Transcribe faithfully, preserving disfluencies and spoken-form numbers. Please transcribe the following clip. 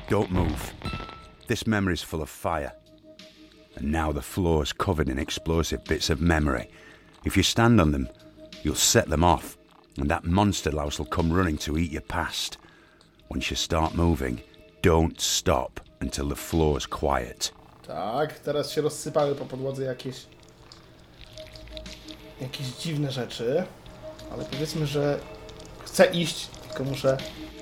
Don't move. This memory's full of fire. And now the floor's covered in explosive bits of memory. If you stand on them, you'll set them off, and that monster louse will come running to eat your past. Once you start moving, don't stop until the floor's quiet. Tak, teraz się rozsypały po podłodze jakieś... jakieś dziwne rzeczy. Ale powiedzmy, że chcę iść, tylko muszę